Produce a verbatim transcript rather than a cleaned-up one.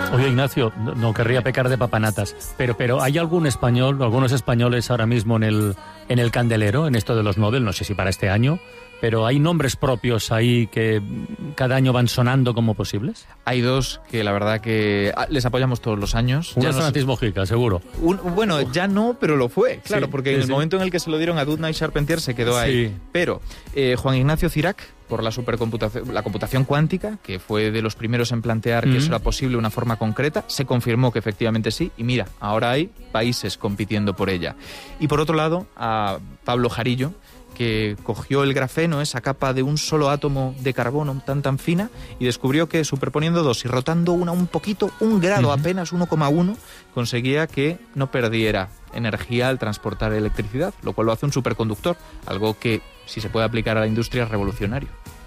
Oye, Ignacio, no, no querría pecar de papanatas, pero pero ¿hay algún español, algunos españoles ahora mismo en el en el candelero, en esto de los Nobel? No sé si para este año, pero ¿hay nombres propios ahí que cada año van sonando como posibles? Hay dos que la verdad que les apoyamos todos los años. Uno Ya es nos... Francis Mojica, seguro. Un, bueno, oh. ya no, pero lo fue, claro, Sí, porque sí, en el sí. momento en el que se lo dieron a Doudna y Charpentier se quedó ahí. Sí. Pero eh, Juan Ignacio Cirac, por la supercomputación, la computación cuántica, que fue de los primeros en plantear mm. que eso era posible de una forma concreta, se confirmó que efectivamente sí, y mira, ahora hay países compitiendo por ella. Y por otro lado, a Pablo Jarillo, que cogió el grafeno, esa capa de un solo átomo de carbono tan tan fina, y descubrió que superponiendo dos y rotando una un poquito, un grado uh-huh. apenas, uno coma uno, conseguía que no perdiera energía al transportar electricidad, lo cual lo hace un superconductor, algo que, si se puede aplicar a la industria, es revolucionario.